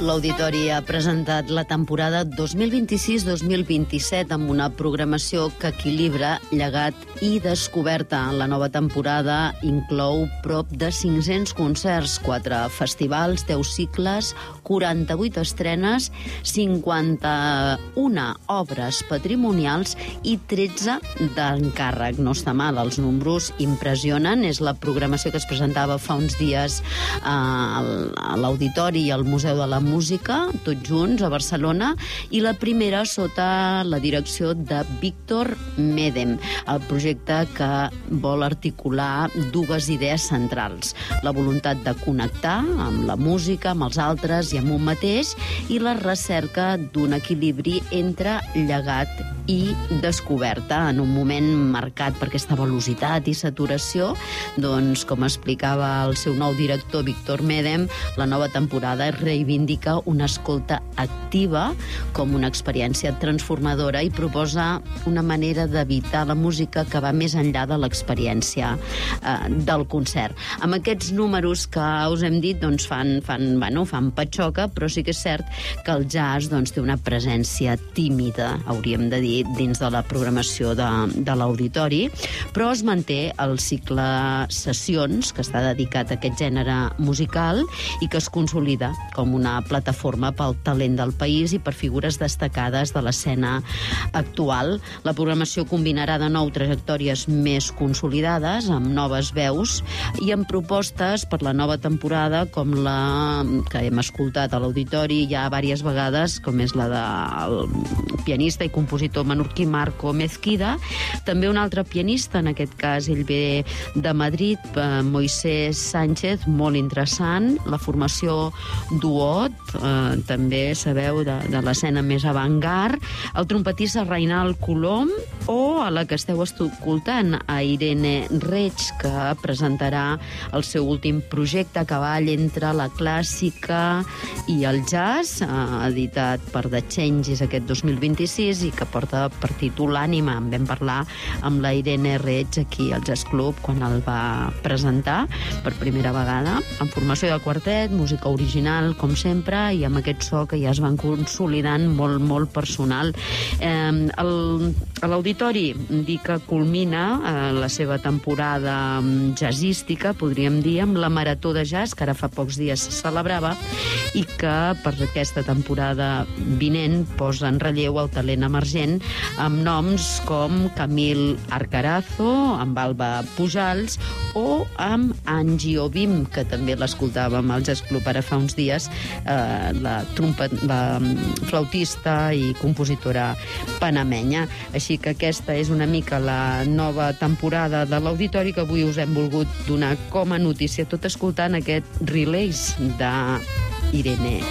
L'Auditori ha presentat la temporada 2026-2027 amb una programació que equilibra llegat i descoberta. La nova temporada inclou prop de 500 concerts, 4 festivals, 10 cicles, 48 estrenes, 51 obres patrimonials i 13 d'encàrrec. No està mal, els números impressionen. És la programació que es presentava fa uns dies a l'Auditori i al Museu de la Música, tots junts, a Barcelona, i la primera sota la direcció de Víctor Médem, el projecte que vol articular dues idees centrals: la voluntat de connectar amb la música, amb els altres i amb un mateix, i la recerca d'un equilibri entre llegat i descoberta. En un moment marcat per aquesta velocitat i saturació, doncs, com explicava el seu nou director, Víctor Médem, la nova temporada reivindica una escolta activa com una experiència transformadora i proposa una manera d'evitar la música que va més enllà de l'experiència del concert. Amb aquests números que us hem dit, doncs fan patxoca, però sí que és cert que el jazz té una presència tímida, hauríem de dir, dins de la programació de l'Auditori, però es manté el cicle Sessions, que està dedicat a aquest gènere musical i que es consolida com una plataforma pel talent del país i per figures destacades de l'escena actual. La programació combinarà de nou trajectòries més consolidades, amb noves veus i amb propostes per la nova temporada, com la que hem escoltat a l'Auditori ja diverses vegades, com és la del pianista i compositor menorquí Marco Mezquida. També un altre pianista, en aquest cas ell ve de Madrid, Moisés Sánchez, molt interessant. La formació Duot, també sabeu, de l'escena més avant-garde. El trompetista Reinald Colom, o a la que esteu escoltant, a Irene Reig, que presentarà el seu últim projecte a cavall entre la clàssica i el jazz, editat per The Changes aquest 2026 i que porta per títol Ànima. En vam parlar amb la Irene Reig aquí al Jazz Club quan el va presentar per primera vegada, en formació de quartet, música original, com sempre, i amb aquest so que ja es van consolidant molt, molt personal. L'Auditori dir que culmina la seva temporada jazzística, podríem dir, amb la Marató de Jazz, que ara fa pocs dies se celebrava, i que per aquesta temporada vinent posa en relleu el talent emergent amb noms com Camil Arcarazo, amb Alba Pujals o amb Angie Obim, que també l'escoltàvem al Jazz Club ara fa uns dies, la flautista i compositora panamenya. Així que aquesta és una mica la nova temporada de l'Auditori que avui us hem volgut donar com a notícia, tot escoltant aquest Relays d'Irene